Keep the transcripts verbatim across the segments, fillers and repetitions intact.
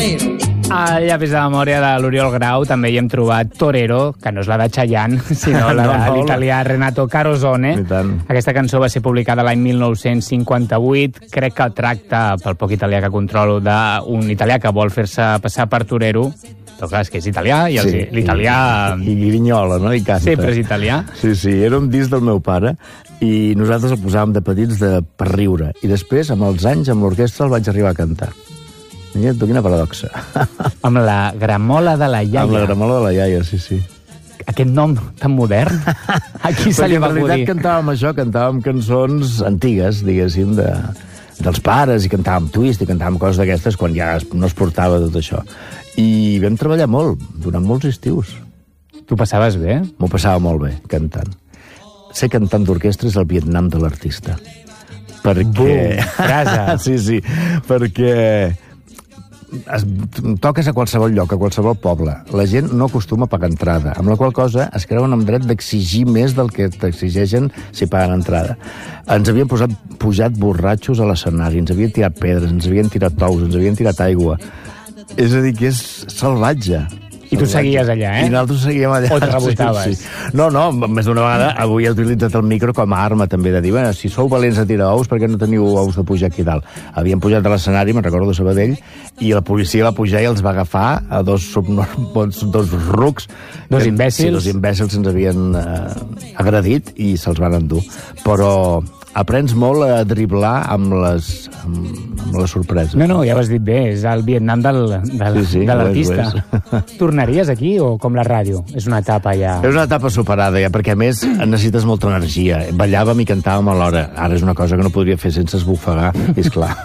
torero. A llavis de memòria de l'Oriol Grau també hi hem trobat Torero, que no és la de Chayanne, sinó la No, de no, l'italià Renato Carosone. I tant. Aquesta cançó va ser publicada l'any mil nou-cents cinquanta-vuit. Crec que tracta, pel poc italià que controlo, d'un italià que vol fer-se passar per torero. Però clar, és que és italià, i els- Sí, l'italià I, i grinyola, no? I canta. sempre és italià. Sí, sí, era un disc del meu pare i nosaltres el posàvem de petits de, per riure. I després, amb els anys, amb l'orquestra, el vaig arribar a cantar. Mira tu, quina paradoxa. Amb la gramola de la iaia. Amb la gramola de la iaia, sí, sí. Aquest nom tan modern. A qui se li Perquè va en realitat acudir? cantàvem això, cantàvem cançons antigues, diguéssim, de, dels pares, i cantàvem twist, i cantàvem coses d'aquestes quan ja es, no es portava tot això. I vam treballar molt, durant molts estius. Tu passaves bé? M'ho passava molt bé, cantant. Ser cantant d'orquestra és el Vietnam de l'artista. Perquè... Bum, frase. sí, sí, perquè es, toques a qualsevol lloc, a qualsevol poble. La gent no acostuma a pagar entrada, amb la qual cosa es creuen amb dret d'exigir més del que t'exigeixen si paguen entrada. Ens havien posat, pujat borratxos a l'escenari, ens havien tirat pedres, ens havien tirat tous, ens havien tirat aigua. És a dir, que és salvatge. I tu seguies allà, eh? I nosaltres seguíem allà. O te rebotaves? Sí, sí. No, no, més d'una vegada avui he utilitzat el micro com a arma també de dir, bueno, si sou valents a tirar ous, per què no teniu ous de pujar aquí dalt? Havien pujat a l'escenari, me'n recordo de Sabadell, i la policia va pujar i els va agafar a dos, subnormals, dos rucs. Dos que- imbècils. Sí, dos imbècils ens havien eh, agredit i se'ls van endur. Però aprens molt a driblar amb les, amb, amb les sorpreses. No, no, ja ho has dit bé, és el Vietnam del, del, Sí, sí, de l'artista. ho és, ho Tornaries aquí o com la ràdio? És una etapa ja... És una etapa superada, ja, perquè a més necessites molta energia. Ballàvem i cantàvem alhora. Ara és una cosa que no podria fer sense esbufegar, és clar.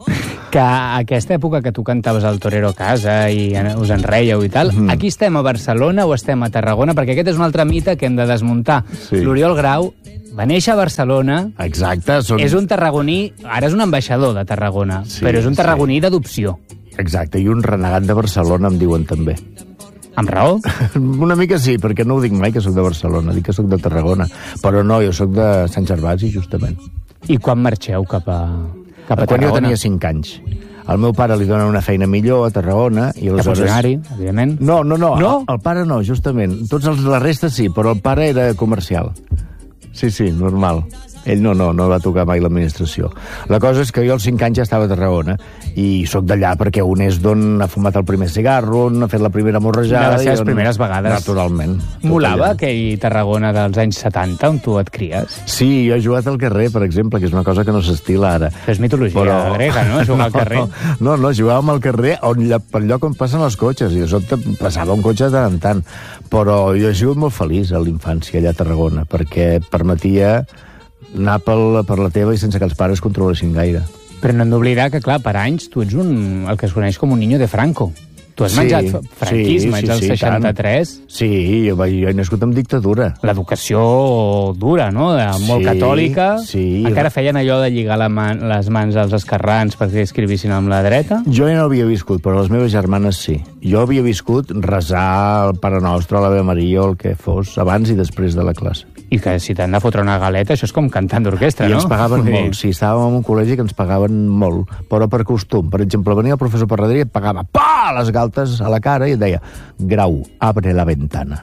Que aquesta època que tu cantaves al Torero a casa i us en reieu i tal, Mhm. aquí estem a Barcelona o estem a Tarragona? Perquè aquest és un altre mite que hem de desmuntar. Sí. L'Oriol Grau va néixer a Barcelona, Exacte. Som... és un tarragoní, ara és un ambaixador de Tarragona, Sí, però és un sí. tarragoní d'adopció. Exacte, i un renegat de Barcelona, em diuen també. Amb raó? Una mica sí, perquè no ho dic mai que sóc de Barcelona, dic que sóc de Tarragona. Però no, jo sóc de Sant Gervasi, justament. I quan marxeu cap a, cap a Quan jo Tarragona? tenia cinc anys. Al meu pare li donen una feina millor a Tarragona i De aleshores... funcionari, evidentment. No, no, no, No? El, el pare no, justament. Tots els, la resta sí, però el pare era comercial. Sí, sí, normal. Ell no, no, no va tocar mai l'administració. La cosa és que jo als cinc anys ja estava a Tarragona i sóc d'allà perquè un és d'on ha fumat el primer cigarro, on ha fet la primera morrejada... De les seves i on... primeres vegades. Naturalment. Tot Molava allà. aquell Tarragona dels anys setanta, on tu et cries? Sí, jo he jugat al carrer, per exemple, que és una cosa que no s'estila ara. Això és mitologia grega, no? Jugar al carrer. No, no, jugàvem al carrer on, pel lloc on passen els cotxes, i de sobte passava un cotxe de tant en tant. Però jo he sigut molt feliç a l'infància allà a Tarragona, perquè permetia anar pel, per la teva i sense que els pares controlessin gaire. Però no hem d'oblidar que, clar, per anys tu ets un, el que es coneix com un niño de Franco. Tu has Sí, menjat franquisme, sí, ets el sí, sí, seixanta-tres. Sí, jo, vaig, jo he nascut amb dictadura. L'educació dura, no? De, molt Sí, catòlica. sí. Encara feien allò de lligar la man, les mans als esquerrans perquè escrivissin amb la dreta. Jo ja no havia viscut, però les meves germanes sí. Jo havia viscut resar el Pare Nostre, l'Ave Maria o el que fos, abans i després de la classe. I que si t'han de fotre una galeta, això és com cantant d'orquestra, I no? ens pagaven Vull dir, molt. Sí, estàvem en un col·legi que ens pagaven molt, però per costum. Per exemple, venia el professor per darrere i et pagava pa, les galtes a la cara i et deia Grau, abre la ventana.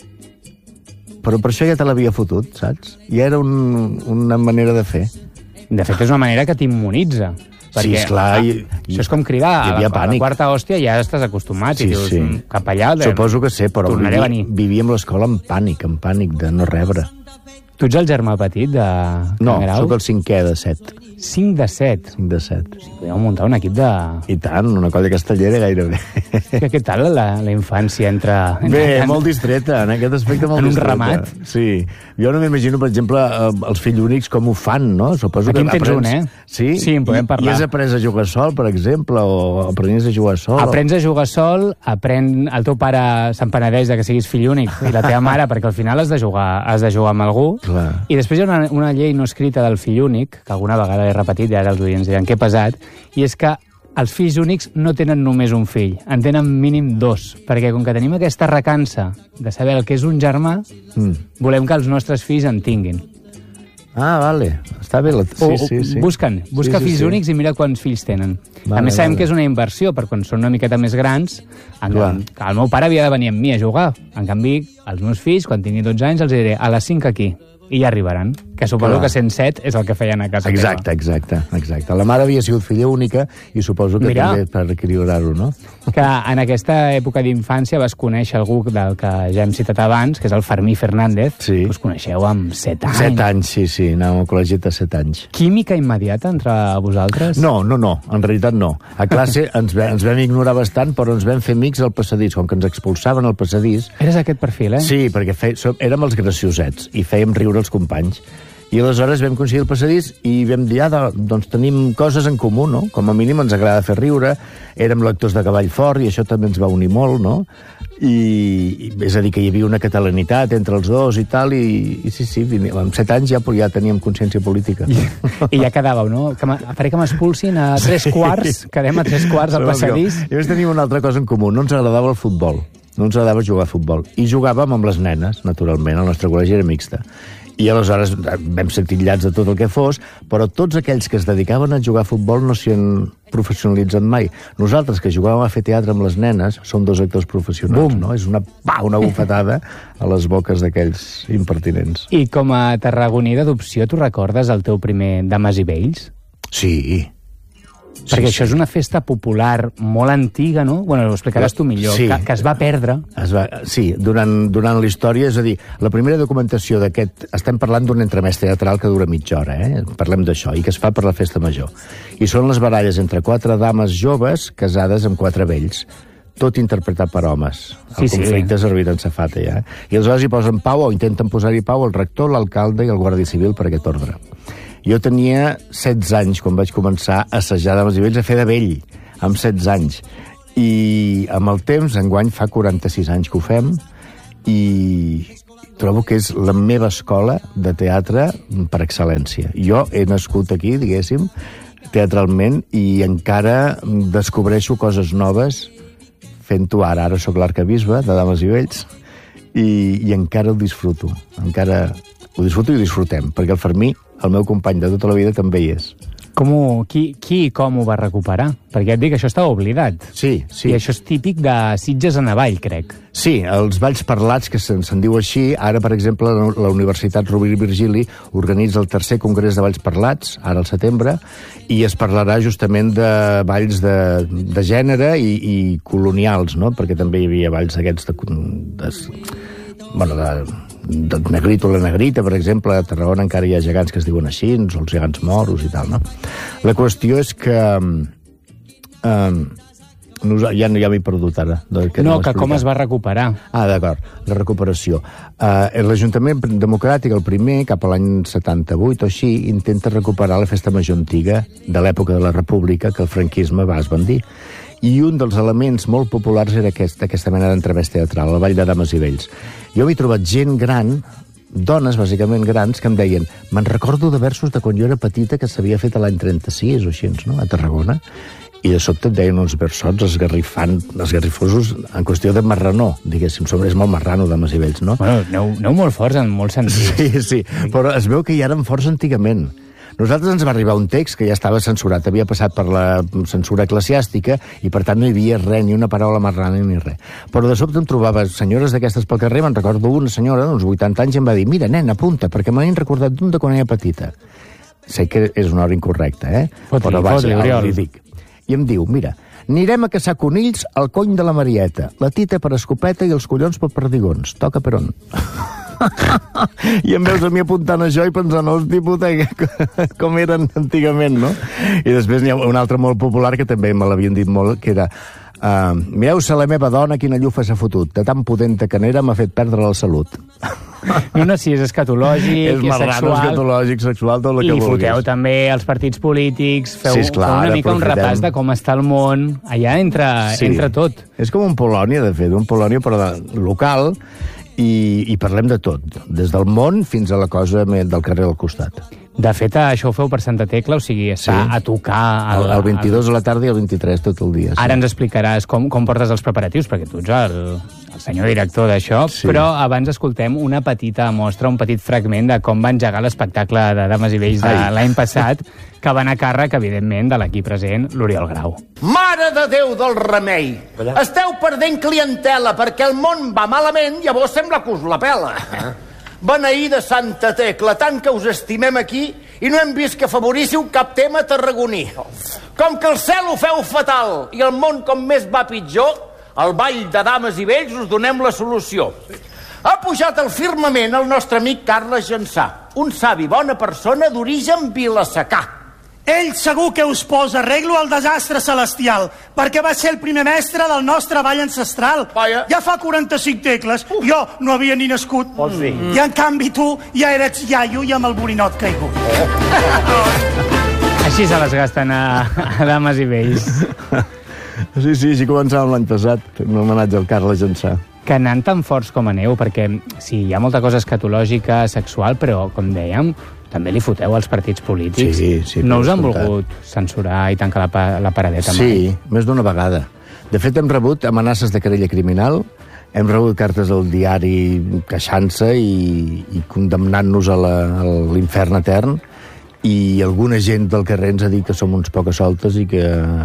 Però per això ja te l'havia fotut, saps? I era un, una manera de fer. De fet, és una manera que t'immunitza. Sí, Perquè, esclar, ah, i- això és com cridar hi a la, havia a la pànic. quarta hòstia, ja estàs acostumat i dius, "Mm, cap allà... De... Suposo que sé, però tornaré a venir. viví, vivíem l'escola en pànic, en pànic de no rebre. Tu ets el germà petit de No, Can Grau? sóc el cinquè de set. cinc de set. cinc de set. Podríem muntar un equip de... I tant, una colla castellera gairebé. Que, què tal la, la infància entre... Bé, entre... molt distreta, en aquest aspecte molt En un distreta. ramat. Sí. Jo no m'imagino, per exemple, eh, els fills únics com ho fan, no? Suposo Aquí que en tens aprens... un, eh? Sí? Sí, en podem I, parlar. I has après a jugar sol, per exemple, o aprenies a jugar sol? Aprens a jugar sol, aprèn... El teu pare se'n penedeix de que siguis fill únic, i la teva mare, perquè al final has de jugar, has de jugar amb algú. Clar. I després hi ha una, una llei no escrita del fill únic, que alguna vegada he repetit, i ara els oients diran que he pesat, i és que els fills únics no tenen només un fill, en tenen mínim dos, perquè com que tenim aquesta recança de saber el que és un germà, Mm. volem que els nostres fills en tinguin. Ah, vale. Està bé. La... Sí, O, sí, sí. Busquen, busca sí, sí, fills sí. únics i mira quants fills tenen. Vale, a més, sabem vale. que és una inversió, per quan són una miqueta més grans. En, Clar. el meu pare havia de venir amb mi a jugar. En canvi, els meus fills, quan tinguin dotze anys, els diré a les cinc aquí. I ja arribaran. Que suposo Clar. que cent set és el que feien a casa Exacte, exacte, exacte. La mare havia sigut filla única i suposo que Mira. també per equilibrar-ho, no? Que en aquesta època d'infància vas conèixer algú del que ja hem citat abans, que és el Fermí Fernández. Sí. Us coneixeu amb set anys. Set anys, sí, sí. Anàvem al col·legi de set anys. Química immediata entre vosaltres? No, no, no, en realitat no. A classe ens, ve, ens vam ignorar bastant, però ens vam fer amics al passadís. Com que ens expulsaven al passadís... Eres aquest perfil, eh? Sí, perquè fe, som, érem els graciosets i fèiem riure els companys. I aleshores vam coincidir al passadís i vam dir, ah, doncs tenim coses en comú, no? Com a mínim ens agrada fer riure, érem lectors de Cavall Fort i això també ens va unir molt, no? I, és a dir, que hi havia una catalanitat entre els dos i tal, i, i sí, sí, amb set anys ja, ja teníem consciència política. I, i ja quedàveu, no? Que faré que m'expulsin a tres quarts, quedem a tres quarts al passadís. I més teníem una altra cosa en comú, no ens agradava el futbol, no ens agradava jugar a futbol. I jugàvem amb les nenes, naturalment, el nostre col·legi era mixta. I aleshores vam ser titllats de tot el que fos, però tots aquells que es dedicaven a jugar a futbol no s'hi han professionalitzat mai. Nosaltres, que jugàvem a fer teatre amb les nenes, som dos actors professionals, Bum. no? És una, pa, una bufetada a les boques d'aquells impertinents. I com a tarragoní d'adopció, tu recordes el teu primer Dames i Vells? Sí. Perquè sí, això sí. és una festa popular molt antiga, no? Bueno, ho explicaràs tu millor, Sí. que, que es va perdre. Es va, sí, durant, durant la història, és a dir, la primera documentació d'aquest... Estem parlant d'un entremès teatral que dura mitja hora, eh? Parlem d'això, i que es fa per la festa major. I són les baralles entre quatre dames joves casades amb quatre vells, tot interpretat per homes. El Sí, sí. conflicte ha servit en safata, ja. I aleshores hi posen pau, o intenten posar-hi pau, el rector, l'alcalde i el guàrdia civil per aquest ordre. Jo tenia setze anys quan vaig començar a assajar Dames i Vells, a fer de vell, amb setze anys. I amb el temps, enguany fa quaranta-sis anys que ho fem, i trobo que és la meva escola de teatre per excel·lència. Jo he nascut aquí, diguéssim, teatralment, i encara descobreixo coses noves fent-ho ara. Ara sóc l'arcabisbe de Dames i Vells, i, i encara ho disfruto. Encara ho disfruto i ho disfrutem, perquè el Fermí, el meu company de tota la vida, també hi és. Com ho, qui, qui i com ho va recuperar? Perquè et dic que això estava oblidat. Sí, sí. I això és típic de Sitges en avall, crec. Sí, els balls parlats, que se'n se diu així, ara, per exemple, la, la Universitat Rovira i Virgili organitza el tercer congrés de balls parlats, ara al setembre, i es parlarà justament de balls de, de gènere i, i colonials, no? Perquè també hi havia balls d'aquests de, de, bueno, de, de negrito o la negrita, per exemple, a Tarragona encara hi ha gegants que es diuen així, o els gegants moros i tal, no? La qüestió és que... Um, ja, ja m'he perdut ara. Que no, que com es va recuperar. Ah, d'acord, la recuperació. Uh, L'Ajuntament Democràtic, el primer, cap a l'any setanta-vuit o així, intenta recuperar la festa major antiga de l'època de la República que el franquisme va esbandir. I un dels elements molt populars era aquest, aquesta mena d'entrevès teatral, el Ball de Dames i Vells. Jo m'he trobat gent gran, dones, bàsicament grans, que em deien, me'n recordo de versos de quan jo era petita que s'havia fet a l'any trenta-sis o així, no?, a Tarragona, i de sobte et deien uns versots esgarrifant, esgarrifosos en qüestió de marranó, diguéssim, sobre és molt marrano, Dames i Vells, no? Bueno, aneu, aneu molt forts en molts sentits. Sí, sí, però es veu que ja eren forts antigament. Nosaltres ens va arribar un text que ja estava censurat, havia passat per la censura eclesiàstica i, per tant, no hi havia res, ni una paraula marrana ni res. Però de sobte em trobava senyores d'aquestes pel carrer, me'n recordo una senyora d'uns vuitanta anys i em va dir, mira, nen, apunta, perquè m'han recordat d'un de quan era petita. Sé que és una hora incorrecta, eh? Fot-li, però vaja, fot-li, Oriol. li dic. I em diu, mira, anirem a caçar conills al cony de la Marieta, la tita per escopeta i els collons per perdigons. Toca per on? I em veus a mi apuntant això i pensant, hosti puta, com eren antigament, no? I després n'hi ha un altre molt popular que també me l'havien dit molt, que era uh, mireu-se la meva dona quina llufa s'ha fotut, de tan potenta que n'era m'ha fet perdre la salut. No, no, si és escatològic, és és marrano, sexual... escatològic, sexual, tot el que I vulguis. foteu també els partits polítics, feu, Sí, esclar, feu una mica un aprofitem. repàs de com està el món, allà entre, Sí. entre tot. És com un Polònia, de fet, un Polònia però de, local, i, i parlem de tot, des del món fins a la cosa del carrer del costat. De fet, això ho feu per Santa Tecla, o sigui, està sí. a tocar... El, el vint-i-dos a la tarda i el vint-i-tres tot el dia. Sí. Ara ens explicaràs com, com portes els preparatius, perquè tu ets el, el senyor director d'això, sí. però abans escoltem una petita mostra, un petit fragment de com va engegar l'espectacle de Dames i Vells de l'any passat, que va anar a càrrec, evidentment, de l'equip present, l'Oriol Grau. Mare de Déu del remei! Allà. Esteu perdent clientela perquè el món va malament, llavors sembla que us la pela. Ah. Beneïda Santa Tecla, tant que us estimem aquí i no hem vist que afavoríssiu cap tema tarragoní. Com que el cel ho feu fatal i el món com més va pitjor, al ball de Dames i Vells us donem la solució. Ha pujat al firmament el nostre amic Carles Jansà, un savi bona persona d'origen vilassacà. Ell segur que us posa arreglo al desastre celestial, perquè va ser el primer mestre del nostre ball ancestral. Vaja. Ja fa quaranta-cinc tecles, Uf. jo no havia ni nascut. Oh, sí. I en canvi tu ja eres iaio i amb el borinot caigut. Oh. Així se les gasten a, a Dames i Vells. Sí, sí, així començàvem l'any passat, un homenatge al Carles Jansà. Que anant tan forts com aneu, perquè sí, hi ha molta cosa escatològica, sexual, però, com dèiem, també li foteu als partits polítics. Sí, sí, no us han volgut censurar i tancar la, la paradeta mai? Sí, més d'una vegada. De fet, hem rebut amenaces de querella criminal, hem rebut cartes al diari queixant-se i, i condemnant-nos a l'infern etern, i alguna gent del carrer ens ha dit que som uns poques soltes i que,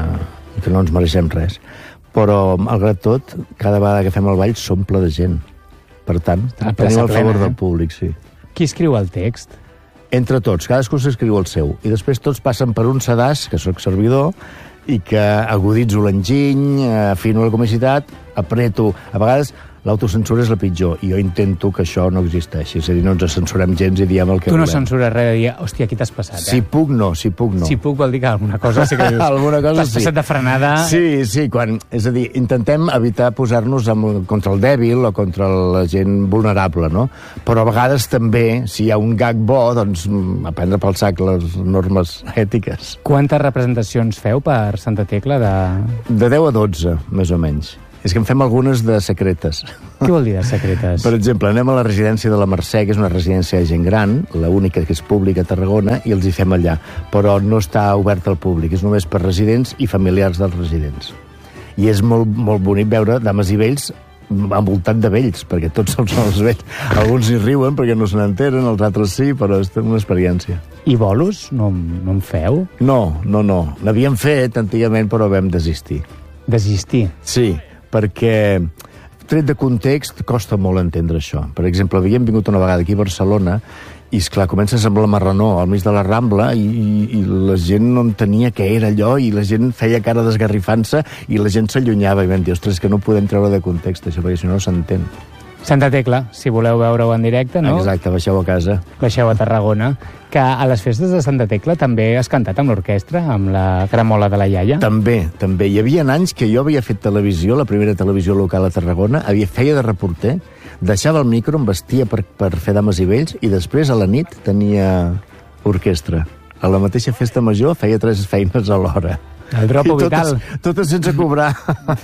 i que no ens mereixem res. Però, malgrat tot, cada vegada que fem el ball s'omple de gent. Per tant, tenim el favor del públic, sí. Qui escriu el text? Entre tots, cadascú s'escriu el seu. I després tots passen per un sedàs, que sóc servidor, i que aguditzo l'enginy, afino la comicitat, apreto. A vegades l'autocensura és la pitjor, i jo intento que això no existeixi. És a dir, no ens censurem gens i diem el que tu volem. Tu no censures res de dir, hòstia, aquí t'has passat, eh? Si puc, no, si puc, no. Si puc vol dir que alguna cosa sí que dius. Alguna cosa t'has sí. passat de frenada. Sí, sí, quan... És a dir, intentem evitar posar-nos contra el dèbil o contra la gent vulnerable, no? Però a vegades també, si hi ha un gag bo, doncs a prendre pel sac les normes ètiques. Quantes representacions feu per Santa Tecla de... De deu a dotze, més o menys. És que en fem algunes de secretes. Què vol dir de secretes? Per exemple, anem a la residència de la Mercè, que és una residència de gent gran, l'única que és pública a Tarragona, i els hi fem allà. Però no està oberta al públic, és només per residents i familiars dels residents. I és molt, molt bonic veure Dames i Vells envoltat de vells, perquè tots són els vells. Alguns hi riuen perquè no se n'enteren, els altres sí, però és una experiència. I bolos? No, no en feu? No, no, no. N'havíem fet antigament, però vam desistir. Desistir? Sí, perquè tret de context costa molt entendre això. Per exemple, havíem vingut una vegada aquí a Barcelona i, esclar, comença a semblar marranó al mig de la Rambla i, i, i la gent no entenia què era allò i la gent feia cara d'esgarrifant-se i la gent s'allunyava i vam dir, ostres, que no podem treure de context això, perquè si no, no s'entén. Santa Tecla, si voleu veure-ho en directe, no? Exacte, baixeu a casa. Baixeu a Tarragona. Que a les festes de Santa Tecla també has cantat amb l'orquestra, amb la Cramola de la Iaia? També, també. Hi havia anys que jo havia fet televisió, la primera televisió local a Tarragona, havia feia de reporter, deixava el micro, em vestia per, per fer Dames i Vells, i després a la nit tenia orquestra. A la mateixa festa major feia tres feines alhora. El Dropo Vital. Totes, totes sense cobrar.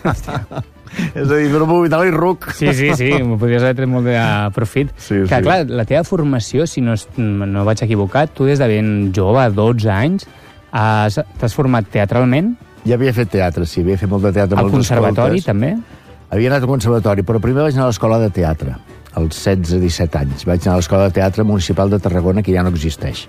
És a dir, Dropo Vital i ruc. Sí, sí, sí, m'ho podries haver tret molt de profit. Sí, que, sí. clar, la teva formació, si no, no vaig equivocat, tu des de ben jove, dotze anys, has, t'has format teatralment? Ja havia fet teatre, sí, havia fet molt de teatre. Al conservatori, escoltes. També? Havia anat al conservatori, però primer vaig anar a l'escola de teatre, als setze disset anys. Vaig anar a l'escola de teatre municipal de Tarragona, que ja no existeix.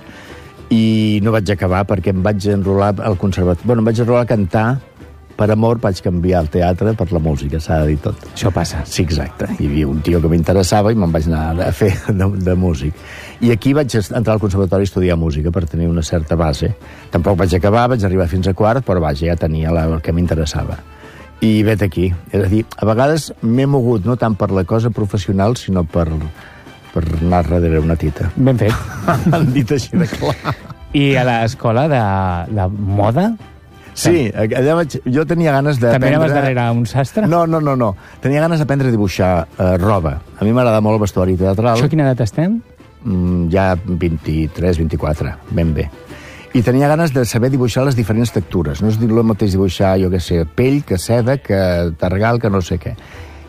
I no vaig acabar perquè em vaig enrolar al conservatori. Bueno, em vaig enrolar a cantar. Per amor vaig canviar el teatre per la música, s'ha de dir tot. Això passa. Sí, exacte. Hi havia un tio que m'interessava i me'n vaig anar a fer de, de músic. I aquí vaig entrar al conservatori a estudiar música per tenir una certa base. Tampoc vaig acabar, vaig arribar fins a quart, però vaja, ja tenia la, el que m'interessava. I vet aquí. És a dir, a vegades m'he mogut no tant per la cosa professional, sinó per, per anar darrere una tita. Ben fet. Han dit així de clar. I a l'escola de, de moda? Sí, allà vaig, jo tenia ganes de... També anaves darrere un sastre? No, no, no, no. Tenia ganes d'aprendre a dibuixar eh, roba. A mi m'agrada molt el vestuari teatral. Això a quina edat estem? Mm, ja vint-i-tres, vint-i-quatre, ben bé. I tenia ganes de saber dibuixar les diferents textures. No és dir el mateix dibuixar, jo què sé, pell, que seda, que targal, que no sé què.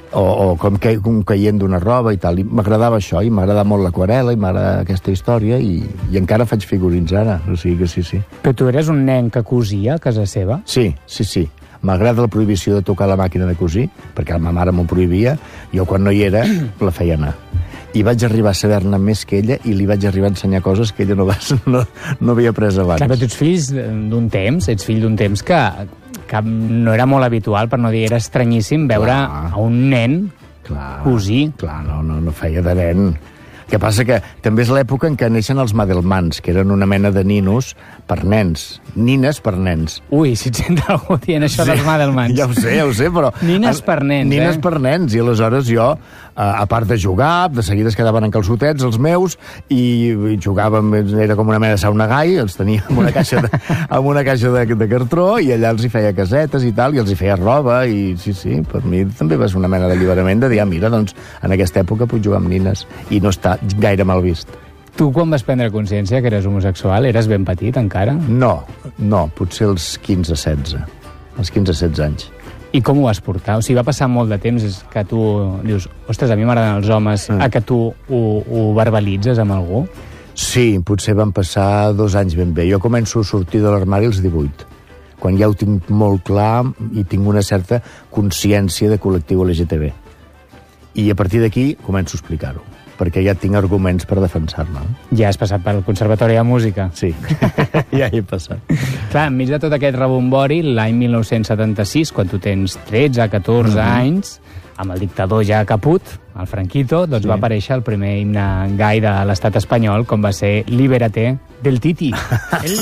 o, o com, que, com caient d'una roba i tal. I m'agradava això, i m'agrada molt l'aquarela, i m'agrada aquesta història, i, i encara faig figurins ara, o sigui que sí, sí. Però tu eres un nen que cosia a casa seva? Sí, sí, sí. M'agrada la prohibició de tocar la màquina de cosir, perquè ma mare m'ho prohibia, jo quan no hi era la feia anar. I vaig arribar a saber-ne més que ella i li vaig arribar a ensenyar coses que ella no, va, no, no havia pres abans. Clar, però tu ets fills d'un temps, ets fill d'un temps que, que no era molt habitual, per no dir, era estranyíssim veure clar. A un nen clar, cosir. Clar, no, no, no feia de nen. El que passa que també és l'època en què neixen els Madelmans, que eren una mena de ninos per nens. Nines per nens. Ui, si et sent algú dient això sí, dels Madelmans. Ja ho sé, ja ho sé, però... Nines per nens, Nines eh? per nens, i aleshores jo, a part de jugar, de seguida es quedaven en calçotets, els meus, i, i jugàvem, era com una mena de sauna gai, els tenia en una caixa de, en una caixa de, de cartró, i allà els hi feia casetes i tal, i els hi feia roba, i sí, sí, per mi també va ser una mena d'alliberament de dir, ah, mira, doncs, en aquesta època puc jugar amb nines, i no està gaire mal vist. Tu, quan vas prendre consciència que eres homosexual, eres ben petit encara? No, no, potser els quinze setze. Els quinze setze anys. I com ho vas portar? O sigui, va passar molt de temps que tu dius, ostres, a mi m'agraden els homes, mm. a que tu ho, ho verbalitzes amb algú? Sí, potser van passar dos anys ben bé. Jo començo a sortir de l'armari als divuit, quan ja ho tinc molt clar i tinc una certa consciència de col·lectiu L G T B. I a partir d'aquí començo a explicar-ho, perquè ja tinc arguments per defensar-me. Ja has passat pel Conservatori de Música? Sí, ja he passat. Clar, enmig de tot aquest rebombori, l'any mil nou-cents setanta-sis, quan tu tens tretze, catorze mm-hmm. anys, amb el dictador ja caput, el Franquito, doncs sí. va aparèixer el primer himne gai de l'estat espanyol, com va ser Libérate del Titi.